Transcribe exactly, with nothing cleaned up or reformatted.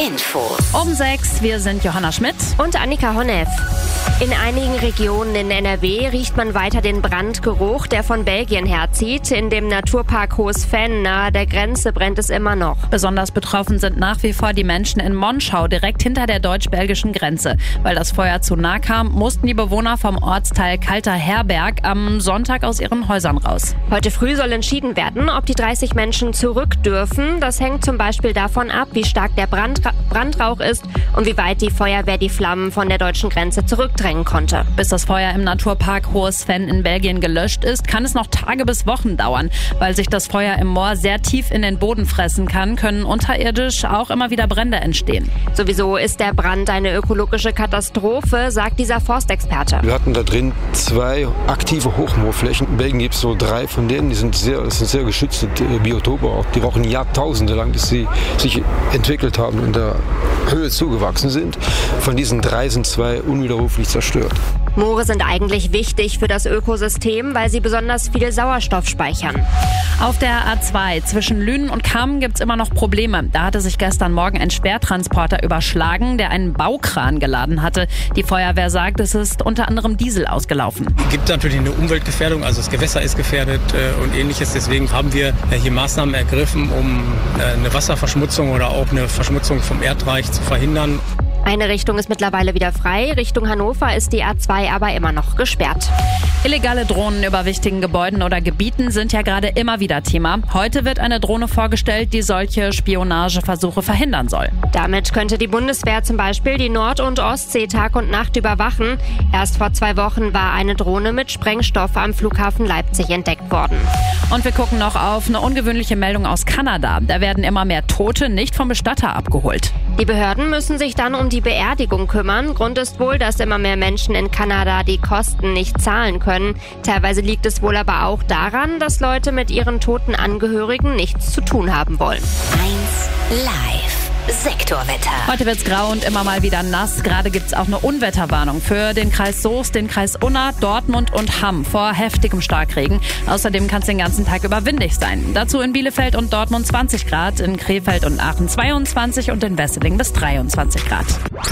Info. Um sechs, wir sind Johanna Schmidt und Annika Honneff. In einigen Regionen in N R W riecht man weiter den Brandgeruch, der von Belgien herzieht. In dem Naturpark Hohes Venn nahe der Grenze brennt es immer noch. Besonders betroffen sind nach wie vor die Menschen in Monschau, direkt hinter der deutsch-belgischen Grenze. Weil das Feuer zu nah kam, mussten die Bewohner vom Ortsteil Kalter Herberg am Sonntag aus ihren Häusern raus. Heute früh soll entschieden werden, ob die dreißig Menschen zurück dürfen. Das hängt zum Beispiel davon ab, wie stark der Brandra- Brandrauch ist und wie weit die Feuerwehr die Flammen von der deutschen Grenze zurückdrängen konnte. Bis das Feuer im Naturpark Hohes Venn in Belgien gelöscht ist, kann es noch Tage bis Wochen dauern. Weil sich das Feuer im Moor sehr tief in den Boden fressen kann, können unterirdisch auch immer wieder Brände entstehen. Sowieso ist der Brand eine ökologische Katastrophe, sagt dieser Forstexperte. Wir hatten da drin zwei aktive Hochmoorflächen. In Belgien gibt es so drei von denen, die sind sehr, das sind sehr geschützte Biotope, auch die brauchen Jahrtausende lang, bis sie sich entwickelt haben und in der Höhe zugewachsen sind. Von diesen drei sind zwei unwiderruflich zerstört. Moore sind eigentlich wichtig für das Ökosystem, weil sie besonders viel Sauerstoff speichern. Auf der A zwei zwischen Lünen und Cham gibt's immer noch Probleme. Da hatte sich gestern Morgen ein Schwertransporter überschlagen, der einen Baukran geladen hatte. Die Feuerwehr sagt, es ist unter anderem Diesel ausgelaufen. Es gibt natürlich eine Umweltgefährdung, also das Gewässer ist gefährdet äh, und ähnliches. Deswegen haben wir äh, hier Maßnahmen ergriffen, um äh, eine Wasserverschmutzung oder auch eine Verschmutzung vom Erdreich zu verhindern. Eine Richtung ist mittlerweile wieder frei. Richtung Hannover ist die A zwei aber immer noch gesperrt. Illegale Drohnen über wichtigen Gebäuden oder Gebieten sind ja gerade immer wieder Thema. Heute wird eine Drohne vorgestellt, die solche Spionageversuche verhindern soll. Damit könnte die Bundeswehr zum Beispiel die Nord- und Ostsee Tag und Nacht überwachen. Erst vor zwei Wochen war eine Drohne mit Sprengstoff am Flughafen Leipzig entdeckt worden. Und wir gucken noch auf eine ungewöhnliche Meldung aus Kanada. Da werden immer mehr Tote nicht vom Bestatter abgeholt. Die Behörden müssen sich dann um die Beerdigung kümmern. Grund ist wohl, dass immer mehr Menschen in Kanada die Kosten nicht zahlen können. Teilweise liegt es wohl aber auch daran, dass Leute mit ihren toten Angehörigen nichts zu tun haben wollen. eins Live. Sektorwetter. Heute wird's grau und immer mal wieder nass. Gerade gibt's auch eine Unwetterwarnung für den Kreis Soest, den Kreis Unna, Dortmund und Hamm vor heftigem Starkregen. Außerdem kann es den ganzen Tag über windig sein. Dazu in Bielefeld und Dortmund zwanzig Grad, in Krefeld und Aachen zweiundzwanzig und in Wesseling bis dreiundzwanzig Grad.